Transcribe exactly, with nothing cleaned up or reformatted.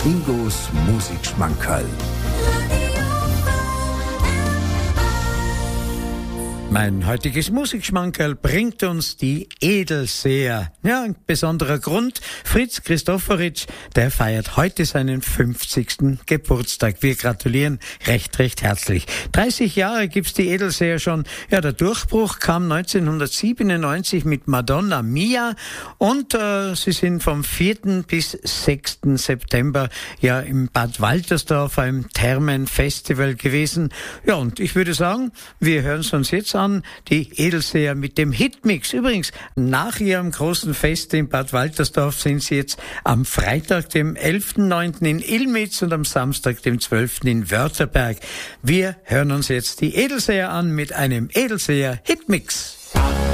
Ingos Musikschmankerl. Mein heutiges Musikschmankerl bringt uns die Edelseher. Ja, ein besonderer Grund. Fritz Christoforitsch, der feiert heute seinen fünfzigsten Geburtstag. Wir gratulieren recht, recht herzlich. dreißig Jahre gibt's die Edelseher schon. Ja, der Durchbruch kam neunzehnhundertsiebenundneunzig mit Madonna Mia und äh, sie sind vom vierten bis sechsten September ja im Bad Waltersdorf beim Thermenfestival gewesen. Ja, und ich würde sagen, wir hören es uns jetzt an. Die Edelseher mit dem Hitmix. Übrigens, nach ihrem großen Fest in Bad Waltersdorf sind sie jetzt am Freitag, dem elften neunten in Illmitz und am Samstag, dem zwölften in Wörterberg. Wir hören uns jetzt die Edelseher an mit einem Edelseher Hitmix.